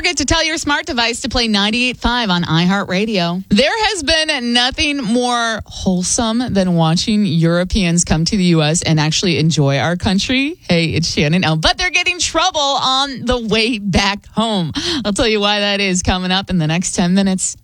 forget to tell your smart device to play 98.5 on iHeartRadio. There has been nothing more wholesome than watching Europeans come to the U.S. and actually enjoy our country. Hey, it's Shannon L. But they're getting trouble on the way back home. I'll tell you why that is coming up in the next 10 minutes.